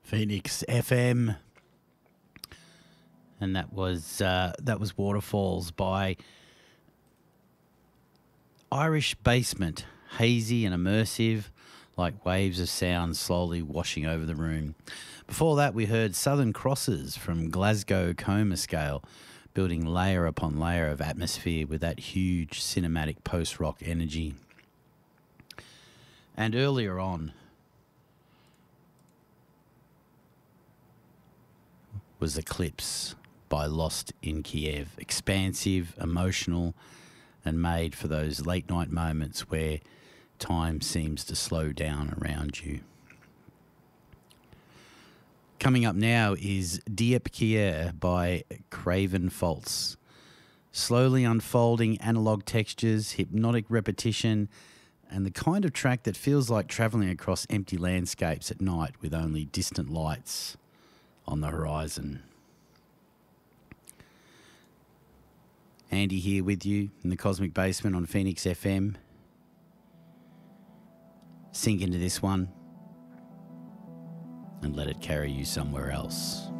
Phoenix FM, and that was Waterfalls by Irish Basement, hazy and immersive, like waves of sound slowly washing over the room. Before that, we heard Southern Crosses from Glasgow Coma Scale, building layer upon layer of atmosphere with that huge cinematic post-rock energy. And earlier on was Eclipse by Lost in Kiev. Expansive, emotional, and made for those late night moments where time seems to slow down around you. Coming up now is Diep Kier by Craven False. Slowly unfolding analog textures, hypnotic repetition, and the kind of track that feels like travelling across empty landscapes at night with only distant lights on the horizon. Andy here with you in the Cosmic Basement on Phoenix FM. Sink into this one and let it carry you somewhere else.